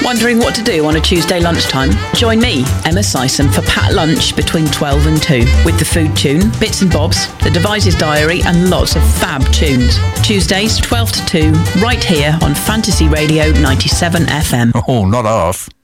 Wondering what to do on a Tuesday lunchtime? Join me, Emma Sison, for Pat Lunch between 12 and 2 with the food tune, bits and bobs, the Devices Diary and lots of fab tunes. Tuesdays 12 to 2 right here on Fantasy Radio 97 FM. Oh, not half.